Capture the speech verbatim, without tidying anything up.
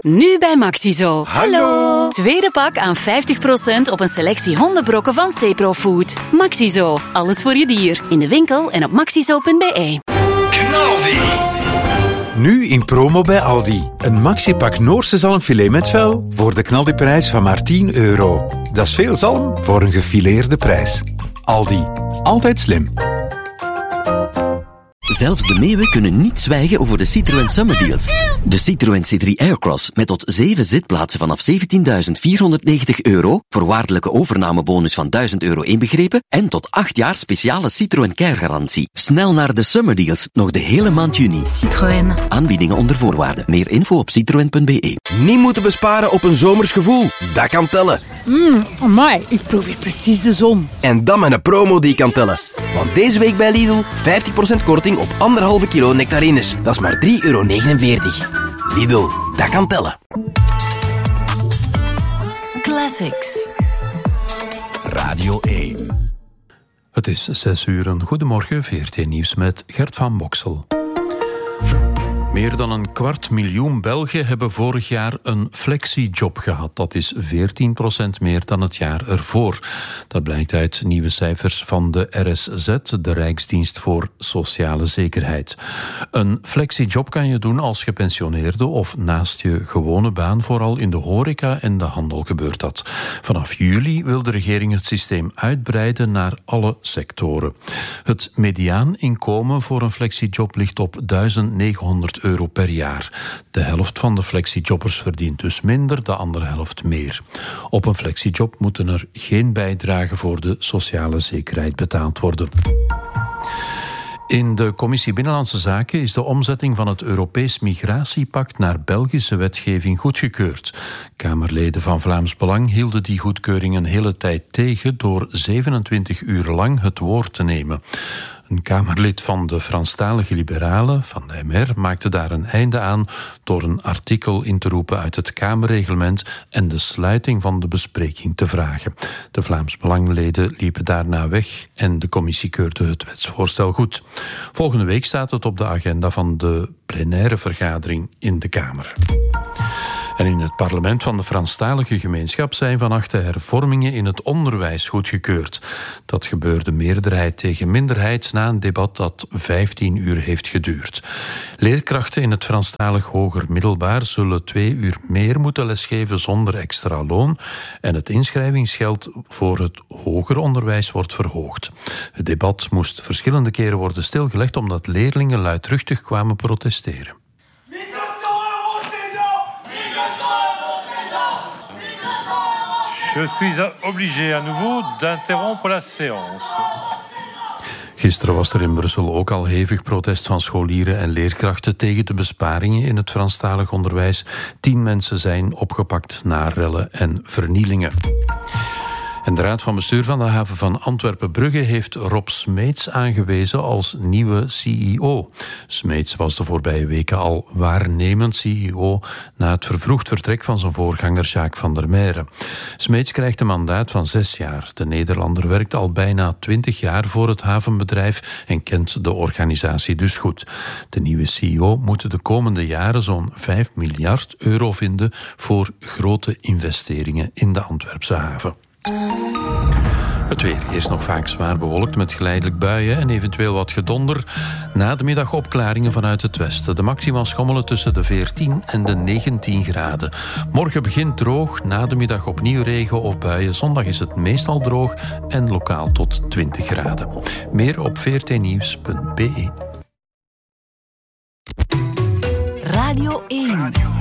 Nu bij Maxizo. Hallo! Tweede pak aan vijftig procent op een selectie hondenbrokken van Cepro Food. Maxizo. Alles voor je dier. In de winkel en op maxizo punt b e. Knaldi! Nu in promo bij Aldi. Een maxipak Noorse zalmfilet met vel voor de knaldiprijs van maar tien euro. Dat is veel zalm voor een gefileerde prijs. Aldi. Altijd slim. Zelfs de meeuwen kunnen niet zwijgen over de Citroën Summer Deals. De Citroën C drie Aircross met tot zeven zitplaatsen vanaf zeventienduizend vierhonderdnegentig euro, voorwaardelijke overnamebonus van duizend euro inbegrepen en tot acht jaar speciale Citroën Care-garantie. Snel naar de Summer Deals, nog de hele maand juni. Citroën. Aanbiedingen onder voorwaarden. Meer info op citroen punt b e. Niet moeten besparen op een zomers gevoel. Dat kan tellen. Mmm, amai, ik proef hier precies de zon. En dan met een promo die kan tellen. Want deze week bij Lidl vijftig procent korting op anderhalve kilo nectarines. Dat is maar drie euro negenenveertig. Lidl, dat kan tellen. Classics. Radio één. Het is zes uur. Goedemorgen, V R T Nieuws met Gert van Boksel. Meer dan een kwart miljoen Belgen hebben vorig jaar een flexiejob gehad. Dat is veertien procent meer dan het jaar ervoor. Dat blijkt uit nieuwe cijfers van de R S Z, de Rijksdienst voor Sociale Zekerheid. Een flexiejob kan je doen als gepensioneerde of naast je gewone baan. Vooral in de horeca en de handel gebeurt dat. Vanaf juli wil de regering het systeem uitbreiden naar alle sectoren. Het mediaaninkomen voor een flexiejob ligt op duizend negenhonderd euro per jaar. De helft van de flexiejobbers verdient dus minder, de andere helft meer. Op een flexiejob moeten er geen bijdragen voor de sociale zekerheid betaald worden. In de Commissie Binnenlandse Zaken is de omzetting van het Europees Migratiepact naar Belgische wetgeving goedgekeurd. Kamerleden van Vlaams Belang hielden die goedkeuring een hele tijd tegen door zevenentwintig uur lang het woord te nemen. Een Kamerlid van de Franstalige Liberalen, van de M R, maakte daar een einde aan door een artikel in te roepen uit het Kamerreglement en de sluiting van de bespreking te vragen. De Vlaams Belangleden liepen daarna weg en de commissie keurde het wetsvoorstel goed. Volgende week staat het op de agenda van de plenaire vergadering in de Kamer. En in het parlement van de Franstalige gemeenschap zijn vannacht de hervormingen in het onderwijs goedgekeurd. Dat gebeurde meerderheid tegen minderheid na een debat dat vijftien uur heeft geduurd. Leerkrachten in het Franstalig hoger middelbaar zullen twee uur meer moeten lesgeven zonder extra loon en het inschrijvingsgeld voor het hoger onderwijs wordt verhoogd. Het debat moest verschillende keren worden stilgelegd omdat leerlingen luidruchtig kwamen protesteren. Je suis obligé à nouveau d'interrompre la séance. Gisteren was er in Brussel ook al hevig protest van scholieren en leerkrachten tegen de besparingen in het Franstalig onderwijs. Tien mensen zijn opgepakt na rellen en vernielingen. En de Raad van Bestuur van de haven van Antwerpen-Brugge heeft Rob Smeets aangewezen als nieuwe C E O. Smeets was de voorbije weken al waarnemend C E O na het vervroegd vertrek van zijn voorganger Jacques van der Meijeren. Smeets krijgt een mandaat van zes jaar. De Nederlander werkt al bijna twintig jaar voor het havenbedrijf en kent de organisatie dus goed. De nieuwe C E O moet de komende jaren zo'n vijf miljard euro vinden voor grote investeringen in de Antwerpse haven. Het weer is nog vaak zwaar bewolkt met geleidelijk buien en eventueel wat gedonder. Na de middag opklaringen vanuit het westen. De maxima schommelen tussen de veertien en de negentien graden. Morgen begint droog, na de middag opnieuw regen of buien. Zondag is het meestal droog en lokaal tot twintig graden. Meer op v r t nieuws punt b e. Radio één.